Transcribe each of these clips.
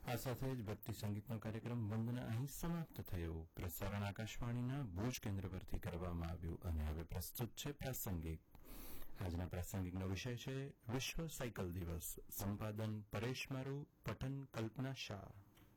આ સાથે જ ભક્તિ સંગીતનો કાર્યક્રમ વંદના અહીં સમાપ્ત થયો. પ્રસારણ આકાશવાણીના ભુજ કેન્દ્ર પરથી કરવામાં આવ્યું અને હવે પ્રસ્તુત છે પ્રાસંગિક. આજના પ્રાસંગિકનો વિષય છે વિશ્વ સાયકલ દિવસ. સંપાદન પરેશ મારુ, પઠન કલ્પના શાહ.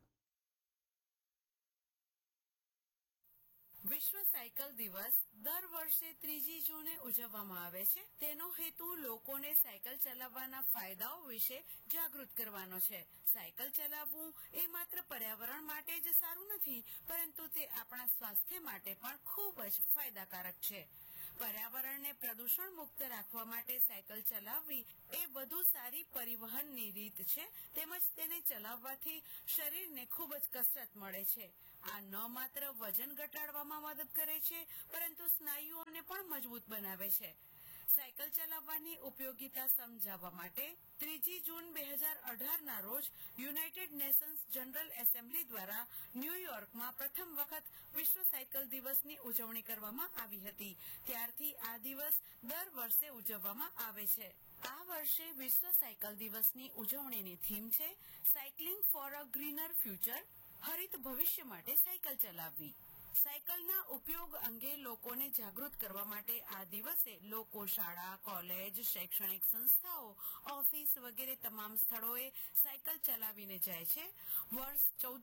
વિશ્વ સાયકલ દિવસ દર વર્ષે 3 જૂને ઉજવવામાં આવે છે. તેનો હેતુ લોકોને સાયકલ ચલાવવાના ફાયદાઓ વિશે જાગૃત કરવાનો છે. સાયકલ ચલાવવું એ માત્ર પર્યાવરણ માટે જ સારું નથી, પરંતુ તે આપણા સ્વાસ્થ્ય માટે પણ ખૂબ જ ફાયદાકારક છે. પર્યાવરણને પ્રદૂષણ મુક્ત રાખવા માટે સાયકલ ચલાવવી એ વધુ સારી પરિવહનની રીત છે. તેમજ તેને ચલાવવાથી શરીરને ખૂબ જ કસરત મળે છે. આ ન માત્ર વજન ઘટાડવામાં મદદ કરે છે, પરંતુ સ્નાયુઓને પણ મજબૂત બનાવે છે. સાયકલ ચલાવવાની ઉપયોગિતા સમજાવવા માટે 3 જૂન 2018ના રોજ યુનાઇટેડ નેશન્સ જનરલ એસેમ્બલી દ્વારા ન્યૂયોર્કમાં પ્રથમ વખત વિશ્વ સાયકલ દિવસની ઉજવણી કરવામાં આવી હતી. ત્યારથી આ દિવસ દર વર્ષે ઉજવવામાં આવે છે. આ વર્ષે વિશ્વ સાયકલ દિવસની ઉજવણીની થીમ છે cycling for a greener future, હરિત ભવિષ્ય માટે સાયકલ ચલાવવી. સાયકલના ઉપયોગ અંગે લોકોને જાગૃત કરવા માટે આ દિવસે લોકો શાળા, કોલેજ, શૈક્ષણિક સંસ્થાઓ, ઓફિસ વગેરે તમામ સ્થળોએ સાયકલ ચલાવીને જાય છે. વર્ષ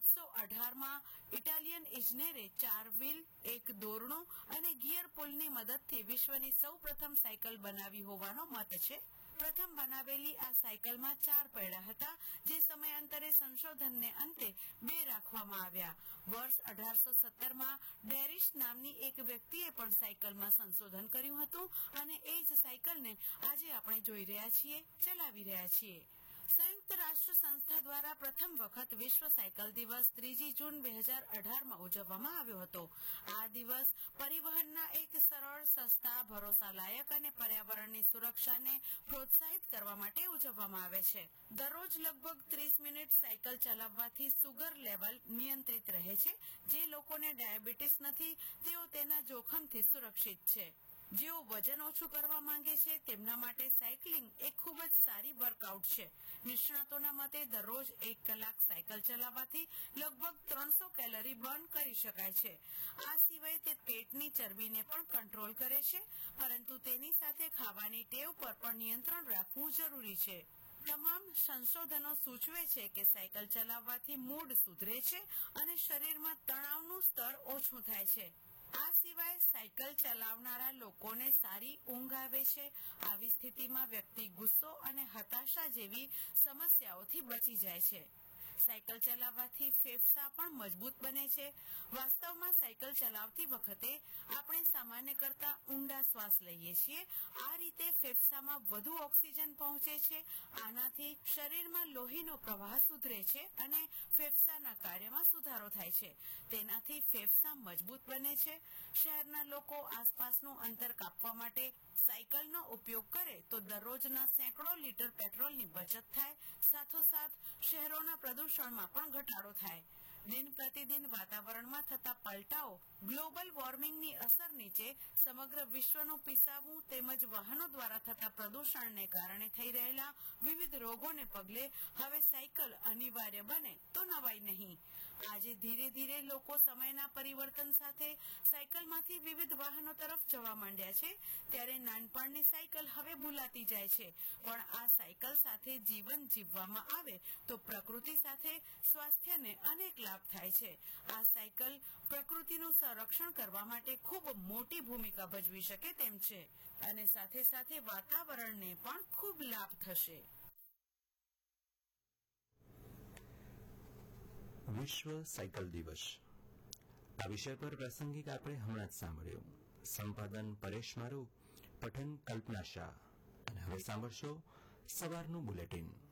1418માં ઇટાલિયન ઇજનેરે 4 વ્હીલ, 1 દોરડું અને ગિયર પુલની મદદથી વિશ્વની સૌ પ્રથમ સાયકલ બનાવી હોવાનો મત છે. પ્રથમ બનાવેલી આ સાયકલમાં 4 પૈડા હતા, જે સમયાંતરે સંશોધનને અંતે 2 રાખવામાં આવ્યા. વર્ષ 1817માં ડેરિશ નામની એક વ્યક્તિએ પણ સાયકલમાં સંશોધન કર્યું હતું અને એ જ સાયકલને આજે આપણે જોઈ રહ્યા છીએ, ચલાવી રહ્યા છીએ. સંયુક્ત રાષ્ટ્ર સંસ્થા દ્વારા પ્રથમ વખત વિશ્વ સાયકલ દિવસ 3 જૂન 2018માં ઉજવવામાં આવ્યો હતો. આ દિવસ પરિવહનના એક સરળ, સસ્તા, ભરોસાલાયક અને પર્યાવરણની સુરક્ષાને પ્રોત્સાહિત કરવા માટે ઉજવવામાં આવે છે. દરરોજ લગભગ 30 મિનિટ સાયકલ ચલાવવાથી સુગર લેવલ નિયંત્રિત રહે છે. જે લોકોને ડાયાબિટીસ નથી, તેઓ તેના જોખમથી સુરક્ષિત છે. જેઓ વજન ઓછું કરવા માંગે છે તેમના માટે સાયકલિંગ એ ખૂબ જ સારી વર્કઆઉટ છે. નિષ્ણાતોના મતે દરરોજ 1 કલાક સાયકલ ચલાવવાથી લગભગ 300 કેલરી બર્ન કરી શકાય છે. આ સિવાય તે પેટની ચરબીને પણ કંટ્રોલ કરે છે, પરંતુ તેની સાથે ખાવાની ટેવ પર પણ નિયંત્રણ રાખવું જરૂરી છે. તમામ સંશોધનો સૂચવે છે કે સાયકલ ચલાવવાથી મૂડ સુધરે છે અને શરીરમાં તણાવનું સ્તર ઓછું થાય છે. આ સિવાય સાયકલ ચલાવનારા લોકોને સારી ઊંઘ આવે છે. આવી સ્થિતિમાં વ્યક્તિ ગુસ્સો અને હતાશા જેવી સમસ્યાઓથી બચી જાય છે. સાયકલ ચલાવવાથી ફેફસા પણ મજબૂત બને છે. વાસ્તવમાં સાયકલ ચલાવતી વખતે આપણે સામાન્ય કરતા ઊંડા શ્વાસ લઈએ છીએ. આ રીતે ફેફસામાં વધુ ઓક્સિજન પહોંચે છે. આનાથી શરીરમાં લોહીનો પ્રવાહ સુધરે છે અને ફેફસાના કાર્યમાં સુધારો થાય છે. તેનાથી ફેફસા મજબૂત બને છે. શહેરના લોકો આસપાસનું અંતર કાપવા માટે સાયકલનો ઉપયોગ કરે તો દરરોજના સેંકડો લીટર પેટ્રોલની બચત થાય. સાથોસાથ શહેરોના પ્રદૂષણમાં પણ ઘટાડો થાય. દિન પ્રતિદિન વાતાવરણમાં થતા પલટાઓ ગ્લોબલ વોર્મિંગની અસર નીચે સમગ્ર વિશ્વનું પીસાવું તેમજ વાહનો દ્વારા થતા પ્રદૂષણને કારણે થઈ રહેલા વિવિધ રોગોને પગલે હવે સાયકલ અનિવાર્ય બને તો નવાઈ નહીં. આજે ધીરે ધીરે લોકો સમયના પરિવર્તન સાથે સાયકલમાંથી વિવિધ વાહનો તરફ જવા માંડ્યા છે. ત્યારે નાનપણની સાયકલ હવે ભૂલાતી જાય છે. પણ આ સાયકલ સાથે જીવન જીવવામાં આવે તો પ્રકૃતિ સાથે સ્વાસ્થ્યને અનેક લાભ થાય છે. આ સાયકલ પ્રકૃતિનું સંરક્ષણ કરવા માટે ખૂબ મોટી ભૂમિકા ભજવી શકે તેમ છે અને સાથે સાથે વાતાવરણને પણ ખૂબ લાભ થશે. વિશ્વ સાયકલ દિવસ આ વિષય પર પ્રાસંગિક આપણે હમણાં જ સાંભળ્યું. સંપાદન પરેશ મારુ, પઠન કલ્પના શાહ. અને હવે સાંભળશો સવારનું બુલેટિન.